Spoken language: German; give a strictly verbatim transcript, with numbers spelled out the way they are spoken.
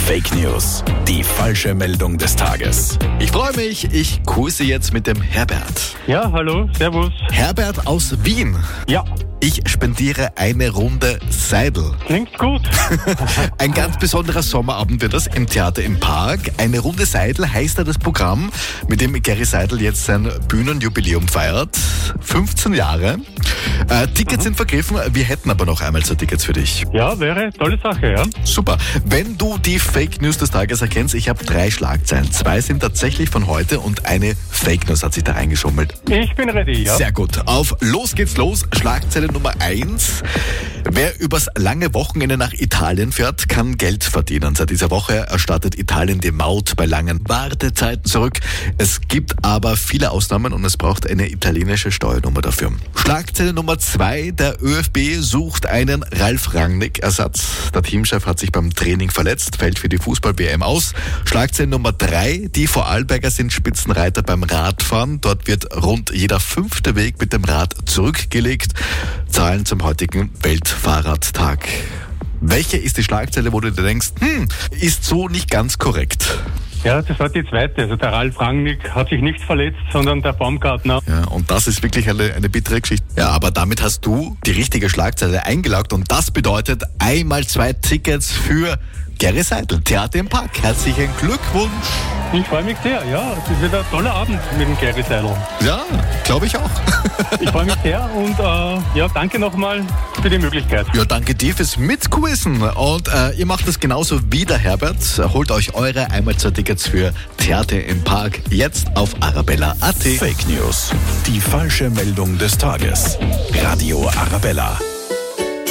Fake News, die falsche Meldung des Tages. Ich freue mich, ich grüße jetzt mit dem Herbert. Ja, hallo, servus. Herbert aus Wien. Ja, Ich spendiere eine Runde Seidel. klingt gut. Ein ganz besonderer Sommerabend wird das im Theater im Park. Eine Runde Seidel heißt ja das Programm, mit dem Gary Seidel jetzt sein Bühnenjubiläum feiert. fünfzehn Jahre. Äh, Tickets sind vergriffen, wir hätten aber noch einmal so Tickets für dich. Ja, wäre tolle Sache, ja. Super. Wenn du die Fake News des Tages erkennst, ich habe drei Schlagzeilen. Zwei sind tatsächlich von heute und eine Fake News hat sich da reingeschummelt. Ich bin ready, ja. Sehr gut. Auf los geht's los. Schlagzeile Nummer eins. Wer übers lange Wochenende nach Italien fährt, kann Geld verdienen. Seit dieser Woche erstattet Italien die Maut bei langen Wartezeiten zurück. Es gibt aber viele Ausnahmen und es braucht eine italienische Steuernummer dafür. Schlagzeile Nummer zwei. Der Ö F B sucht einen Ralf Rangnick-Ersatz. Der Teamchef hat sich beim Training verletzt, fällt für die Fußball-W M aus. Schlagzeile Nummer drei. Die Vorarlberger sind Spitzenreiter beim Radfahren. Dort wird rund jeder fünfte Weg mit dem Rad zurückgelegt. Zahlen zum heutigen Weltfahrradtag. Welche ist die Schlagzeile, wo du dir denkst, hm, ist so nicht ganz korrekt? Ja, das war die zweite. Also der Ralf Rangnick hat sich nicht verletzt, sondern der Baumgartner. Ja, und das ist wirklich eine, eine bittere Geschichte. Ja, aber damit hast du die richtige Schlagzeile eingeloggt und das bedeutet einmal zwei Tickets für Gary Seidel, Theater im Park. Herzlichen Glückwunsch. Ich freue mich sehr, ja. Es wird ein toller Abend mit dem Gary Seidel. Ja, glaube ich auch. Ich freue mich sehr und äh, ja, danke nochmal für die Möglichkeit. Ja, danke dir fürs Mitquizzen. Und äh, ihr macht es genauso wie der Herbert. Holt euch eure einmal zwei Tickets für Theater im Park jetzt auf arabella punkt at. Fake News, die falsche Meldung des Tages. Radio Arabella.